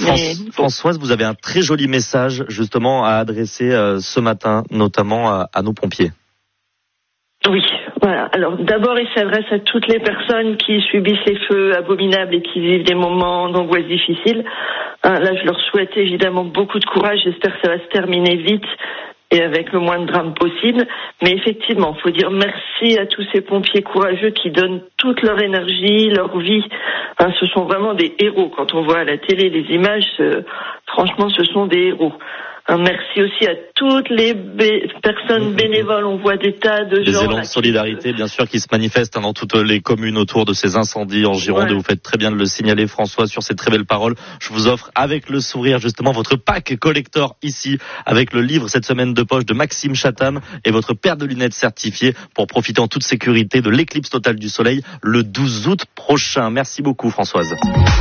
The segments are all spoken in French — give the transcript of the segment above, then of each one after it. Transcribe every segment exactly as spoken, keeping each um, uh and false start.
France, Mais... Françoise, vous avez un très joli message justement à adresser euh, ce matin, notamment à, à nos pompiers. Oui, voilà. Alors d'abord, il s'adresse à toutes les personnes qui subissent les feux abominables et qui vivent des moments d'angoisse difficiles. Hein, là, je leur souhaite évidemment beaucoup de courage. J'espère que ça va se terminer vite et avec le moins de drames possible. Mais effectivement, il faut dire merci à tous ces pompiers courageux qui donnent toute leur énergie, leur vie. Hein, ce sont vraiment des héros. Quand on voit à la télé les images, ce, franchement, ce sont des héros. Un merci aussi à toutes les bé- personnes bénévoles. On voit des tas de des gens. Des élans là, de solidarité, qui... bien sûr, qui se manifestent hein, dans toutes les communes autour de ces incendies en Gironde. Ouais. Et vous faites très bien de le signaler, François, sur ces très belles paroles. Je vous offre avec le sourire, justement, votre pack collector ici, avec le livre cette semaine de poche de Maxime Chatham et votre paire de lunettes certifiées pour profiter en toute sécurité de l'éclipse totale du soleil le douze août prochain. Merci beaucoup, Françoise.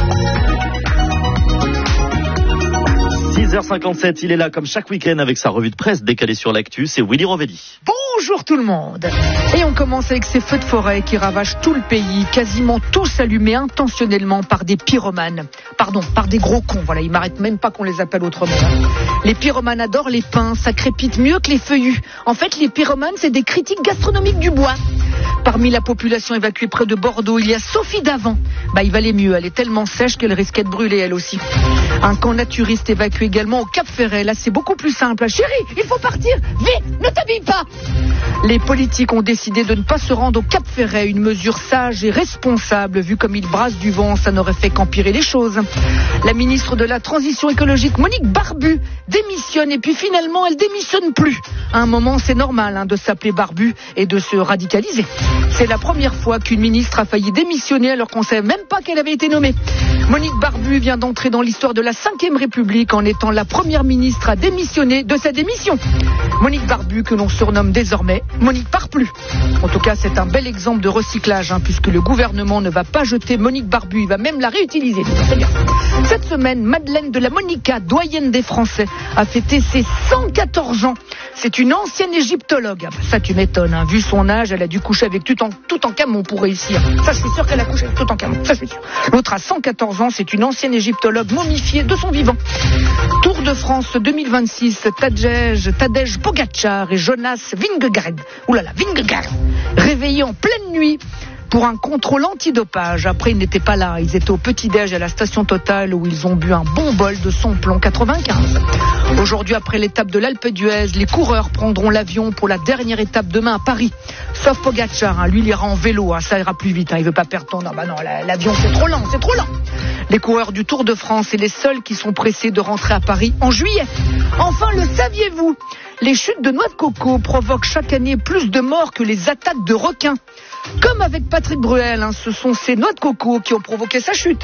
six heures cinquante-sept, il est là comme chaque week-end avec sa revue de presse décalée sur l'actu, c'est Willy Rovelli. Bonjour tout le monde. Et on commence avec ces feux de forêt qui ravagent tout le pays, quasiment tous allumés intentionnellement par des pyromanes. Pardon, par des gros cons, voilà, ils m'arrêtent même pas qu'on les appelle autrement. Les pyromanes adorent les pins, ça crépite mieux que les feuillus. En fait, les pyromanes, c'est des critiques gastronomiques du bois. Parmi la population évacuée près de Bordeaux, il y a Sophie Davant. Bah, il valait mieux, elle est tellement sèche qu'elle risquait de brûler elle aussi. Un camp naturiste évacué également au Cap Ferret. Là, c'est beaucoup plus simple. Chérie, il faut partir. Vite, ne t'habille pas. Les politiques ont décidé de ne pas se rendre au Cap Ferret. Une mesure sage et responsable. Vu comme il brasse du vent, ça n'aurait fait qu'empirer les choses. La ministre de la Transition écologique, Monique Barbu, démissionne. Et puis finalement, elle démissionne plus. À un moment, c'est normal hein, de s'appeler Barbu et de se radicaliser. C'est la première fois qu'une ministre a failli démissionner alors qu'on ne savait même pas qu'elle avait été nommée. Monique Barbu vient d'entrer dans l'histoire de la cinquième République en étant la première ministre à démissionner de sa démission. Monique Barbu, que l'on surnomme désormais Monique Parplu. En tout cas, c'est un bel exemple de recyclage, hein, puisque le gouvernement ne va pas jeter Monique Barbu, il va même la réutiliser. C'est bien. Cette semaine, Madeleine de la Monica, doyenne des Français, a fêté ses cent quatorze ans. C'est une ancienne égyptologue. Ah bah ça, tu m'étonnes. Hein. Vu son âge, elle a dû coucher avec tout en, tout en camon pour réussir. Ça, je suis sûr qu'elle a couché avec tout en camon. Ça, je suis sûr. L'autre a cent quatorze ans. C'est une ancienne égyptologue momifiée de son vivant. Tour de France deux mille vingt-six. Tadej, Tadej Pogacar et Jonas Vingegaard. Oulala, Vingegaard. Réveillés en pleine nuit pour un contrôle antidopage. Après, ils n'étaient pas là. Ils étaient au petit-déj à la station Total où ils ont bu un bon bol de Somplon quatre-vingt-quinze. Aujourd'hui, après l'étape de l'Alpe d'Huez, les coureurs prendront l'avion pour la dernière étape demain à Paris. Sauf Pogacar, hein. Lui, il ira en vélo. Hein. Ça ira plus vite. Hein. Il veut pas perdre ton... Non, bah non, l'avion, c'est trop lent. C'est trop lent. Les coureurs du Tour de France, c'est les seuls qui sont pressés de rentrer à Paris en juillet. Enfin, le saviez-vous ? Les chutes de noix de coco provoquent chaque année plus de morts que les attaques de requins. Comme avec Patrick Bruel, hein, ce sont ces noix de coco qui ont provoqué sa chute.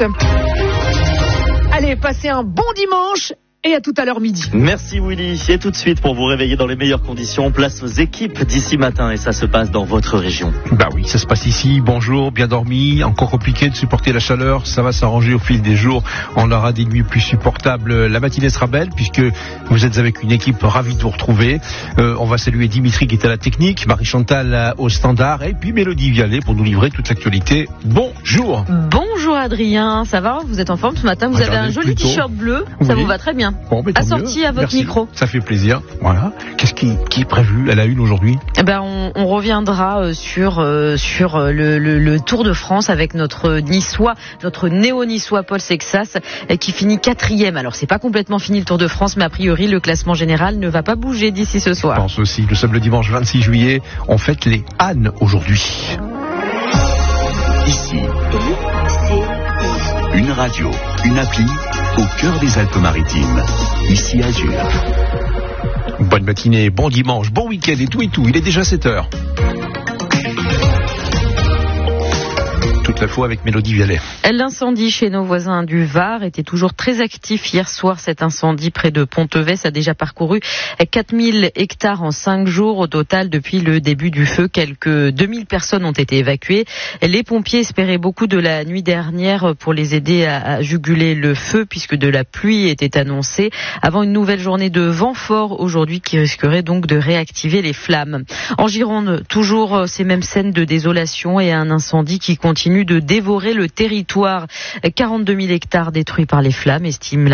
Allez, passez un bon dimanche et à tout à l'heure midi. Merci Willy. Et tout de suite, pour vous réveiller dans les meilleures conditions, place aux équipes d'ici matin et ça se passe dans votre région. Bah oui, ça se passe ici. Bonjour, bien dormi. Encore compliqué de supporter la chaleur. Ça va s'arranger au fil des jours. On aura des nuits plus supportables. La matinée sera belle puisque vous êtes avec une équipe ravie de vous retrouver. Euh, on va saluer Dimitri qui est à la technique, Marie-Chantal au standard et puis Mélodie Vialet pour nous livrer toute l'actualité. Bonjour. Bonjour Adrien, ça va ? Vous êtes en forme ce matin ? Vous Regardez avez un joli plutôt. t-shirt bleu, oui. Ça vous va très bien. Bon, mais assorti à votre Merci. micro. Ça fait plaisir. Voilà. Qu'est-ce qui, qui est prévu à la une aujourd'hui ? Eh ben, on, on reviendra euh, sur euh, sur euh, le, le, le Tour de France avec notre niçois, notre néo-niçois Paul Sexas euh, qui finit quatrième. Alors c'est pas complètement fini le Tour de France, mais a priori le classement général ne va pas bouger d'ici ce soir. Je pense aussi. Nous sommes le dimanche vingt-six juillet. On fête les ânes aujourd'hui. Ici, une radio, une appli au cœur des Alpes-Maritimes. Ici Azur. Bonne matinée, bon dimanche, bon week-end et tout et tout. Il est déjà sept heures. Toute la fois avec Mélodie Vialet. L'incendie chez nos voisins du Var était toujours très actif hier soir. Cet incendie près de Ponteves a déjà parcouru quatre mille hectares en cinq jours. Au total, depuis le début du feu, quelques deux mille personnes ont été évacuées. Les pompiers espéraient beaucoup de la nuit dernière pour les aider à juguler le feu puisque de la pluie était annoncée avant une nouvelle journée de vent fort aujourd'hui qui risquerait donc de réactiver les flammes. En Gironde, toujours ces mêmes scènes de désolation et un incendie qui continue de dévorer le territoire. quarante-deux mille hectares détruits par les flammes, estime la